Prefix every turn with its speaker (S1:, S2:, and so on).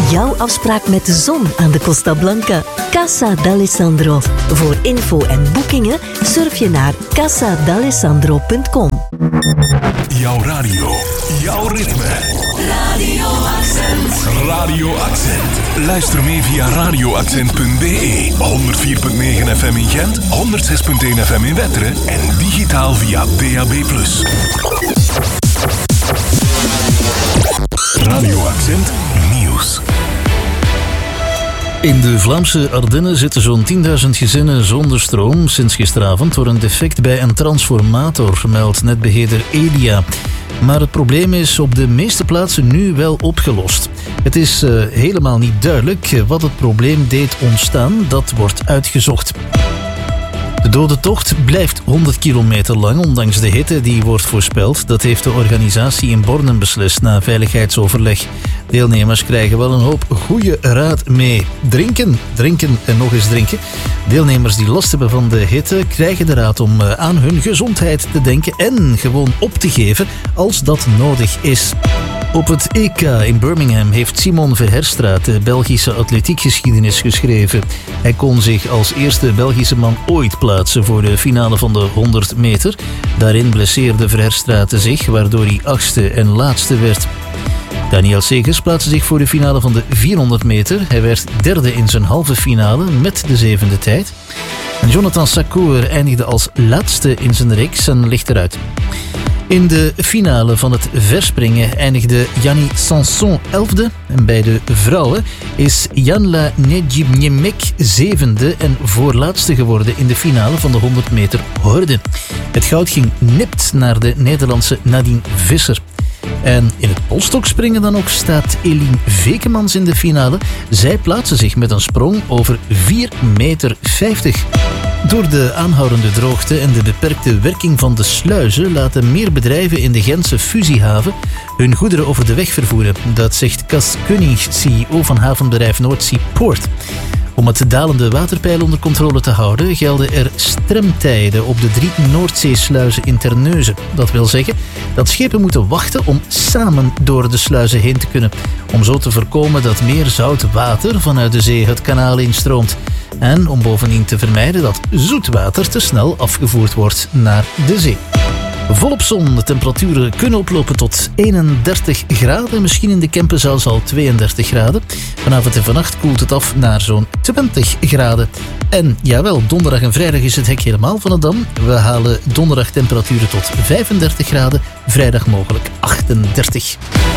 S1: jouw afspraak met de zon aan de Costa Blanca. Casa d'Alessandro. Voor info en boekingen surf je naar casadalessandro.com.
S2: Jouw radio, jouw ritme.
S3: Radio Accent.
S2: Radio Accent. Luister mee via radioaccent.be. 104.9 FM in Gent, 106.1 FM in Wetteren en digitaal via DAB+. Radio Accent Nieuws.
S4: In de Vlaamse Ardennen zitten zo'n 10.000 gezinnen zonder stroom sinds gisteravond door een defect bij een transformator, meldt netbeheerder Elia. Maar het probleem is op de meeste plaatsen nu wel opgelost. Het is helemaal niet duidelijk wat het probleem deed ontstaan, dat wordt uitgezocht. De dodentocht blijft 100 kilometer lang, ondanks de hitte die wordt voorspeld. Dat heeft de organisatie in Bornem beslist na veiligheidsoverleg. Deelnemers krijgen wel een hoop goede raad mee. Drinken, drinken en nog eens drinken. Deelnemers die last hebben van de hitte krijgen de raad om aan hun gezondheid te denken en gewoon op te geven als dat nodig is. Op het EK in Birmingham heeft Simon Verherstraat de Belgische atletiekgeschiedenis geschreven. Hij kon zich als eerste Belgische man ooit plaatsen voor de finale van de 100 meter. Daarin blesseerde Verherstraat zich, waardoor hij 8e en laatste werd. Daniel Segers plaatste zich voor de finale van de 400 meter. Hij werd derde in zijn halve finale met de 7e tijd. En Jonathan Sakour eindigde als laatste in zijn reeks en ligt eruit. In de finale van het verspringen eindigde Yanni Sanson 11e. En bij de vrouwen is Janla Nedjibniemek 7e en voorlaatste geworden in de finale van de 100 meter horde. Het goud ging nipt naar de Nederlandse Nadine Visser. En in het polstokspringen dan ook staat Eline Vekemans in de finale. Zij plaatste zich met een sprong over 4,50 meter. Door de aanhoudende droogte en de beperkte werking van de sluizen laten meer bedrijven in de Gentse fusiehaven hun goederen over de weg vervoeren. Dat zegt Cas Koenig, CEO van havenbedrijf Noordzee Poort. Om het dalende waterpeil onder controle te houden gelden er stremtijden op de 3 Noordzeesluizen in Terneuzen. Dat wil zeggen dat schepen moeten wachten om samen door de sluizen heen te kunnen. Om zo te voorkomen dat meer zout water vanuit de zee het kanaal instroomt. En om bovendien te vermijden dat zoetwater te snel afgevoerd wordt naar de zee. Volop zon, de temperaturen kunnen oplopen tot 31 graden. Misschien in de Kempen zelfs al 32 graden. Vanavond en vannacht koelt het af naar zo'n 20 graden. En jawel, donderdag en vrijdag is het hek helemaal van het dam. We halen donderdag temperaturen tot 35 graden. Vrijdag mogelijk 38.